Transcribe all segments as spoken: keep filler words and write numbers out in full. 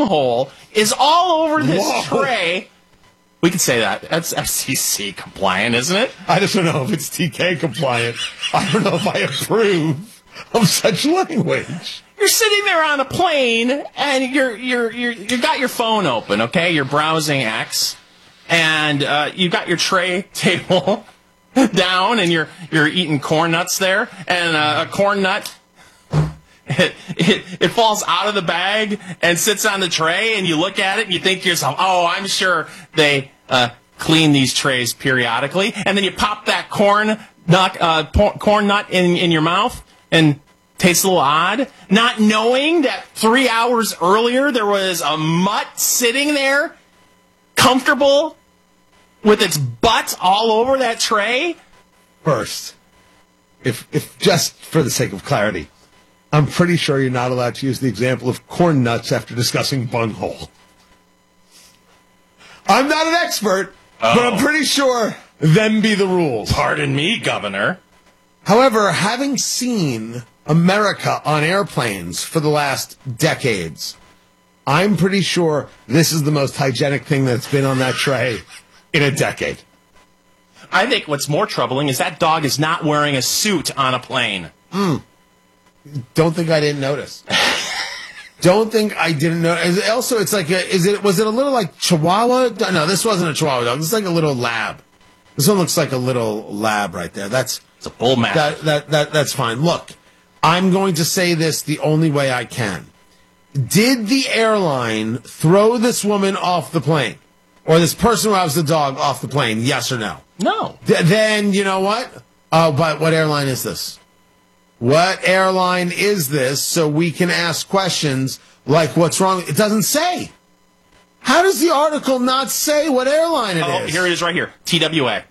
bunghole is all over this Whoa. tray. We could say that. That's F C C compliant, isn't it? I just don't know if it's T K compliant. I don't know if I approve of such language. You're sitting there on a plane, and you're you're you're you got your phone open, okay? You're browsing X, and uh, you got your tray table down, and you're you're eating corn nuts there, and uh, a corn nut. It, it it falls out of the bag and sits on the tray, and you look at it and you think to yourself, oh, I'm sure they uh, clean these trays periodically. And then you pop that corn nut, uh, por- corn nut in, in your mouth and tastes a little odd, not knowing that three hours earlier there was a mutt sitting there, comfortable, with its butt all over that tray. First, if if just for the sake of clarity, I'm pretty sure you're not allowed to use the example of corn nuts after discussing bunghole. I'm not an expert, oh. but I'm pretty sure them be the rules. Pardon me, Governor. However, having seen America on airplanes for the last decades, I'm pretty sure this is the most hygienic thing that's been on that tray in a decade. I think what's more troubling is that dog is not wearing a suit on a plane. Hmm. Don't think I didn't notice. Don't think I didn't know. Also, it's like, a, is it? Was it a little like Chihuahua? No, this wasn't a Chihuahua dog. This is like a little lab. This one looks like a little lab right there. That's it's a bull map. That, that that that's fine. Look, I'm going to say this the only way I can. Did the airline throw this woman off the plane, or this person who has the dog off the plane? Yes or no? No. Th- then you know what? Oh, but what airline is this? What airline is this so we can ask questions like what's wrong? It doesn't say. How does the article not say what airline it oh, is? Here it is right here. T W A.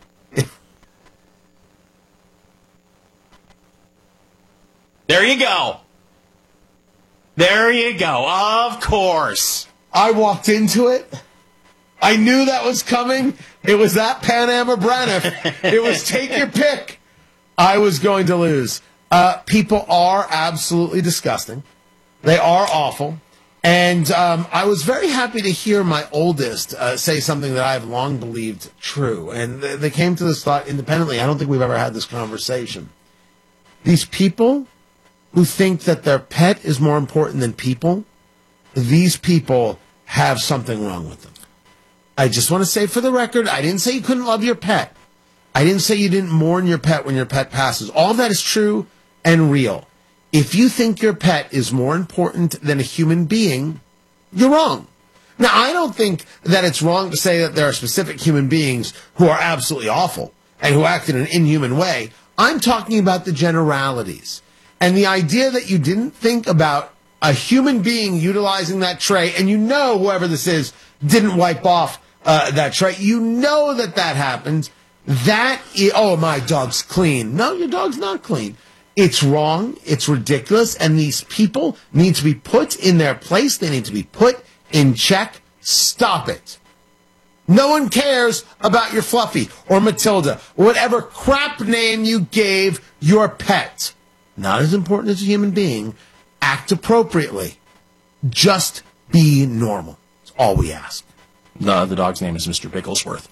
There you go. There you go. Of course. I walked into it. I knew that was coming. It was that Pan Am or Braniff. It was take your pick. I was going to lose. Uh, people are absolutely disgusting. They are awful. And um, I was very happy to hear my oldest uh, say something that I've long believed true. And th- they came to this thought independently. I don't think we've ever had this conversation. These people who think that their pet is more important than people, these people have something wrong with them. I just want to say for the record, I didn't say you couldn't love your pet. I didn't say you didn't mourn your pet when your pet passes. All of that is true and real. If you think your pet is more important than a human being, you're wrong. Now, I don't think that it's wrong to say that there are specific human beings who are absolutely awful and who act in an inhuman way. I'm talking about the generalities. And the idea that you didn't think about a human being utilizing that tray, and you know whoever this is didn't wipe off uh, that tray. You know that that happened. That is, oh, my dog's clean. No, your dog's not clean. It's wrong. It's ridiculous. And these people need to be put in their place. They need to be put in check. Stop it. No one cares about your Fluffy or Matilda or whatever crap name you gave your pet. Not as important as a human being. Act appropriately. Just be normal. That's all we ask. The, the dog's name is Mister Bigglesworth.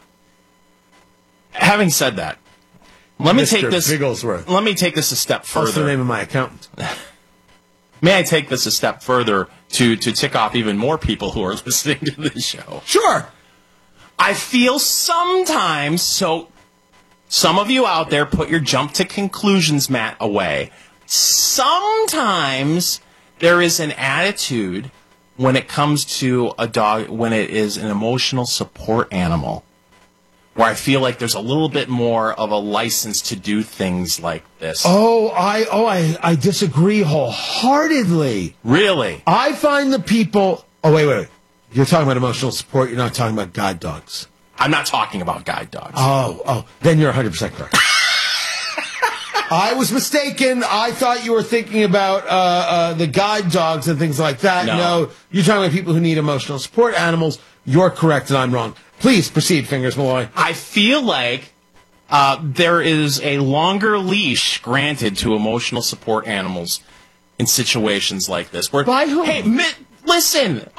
Having said that, let me Mister take this. Bigglesworth. Let me take this a step further. What's the name of my accountant? May I take this a step further to to tick off even more people who are listening to this show? Sure. I feel sometimes, so some of you out there, put your jump to conclusions mat away. Sometimes there is an attitude when it comes to a dog, when it is an emotional support animal, where I feel like there's a little bit more of a license to do things like this. Oh, I oh I, I disagree wholeheartedly. Really? I find the people. Oh wait, wait, wait. You're talking about emotional support. You're not talking about guide dogs. I'm not talking about guide dogs. Oh, oh, then you're one hundred percent correct. I was mistaken. I thought you were thinking about uh, uh, the guide dogs and things like that. No. no, you're talking about people who need emotional support animals. You're correct, and I'm wrong. Please proceed, Fingers Malloy. I feel like uh, there is a longer leash granted to emotional support animals in situations like this. Where, By whom? Hey, mi- listen.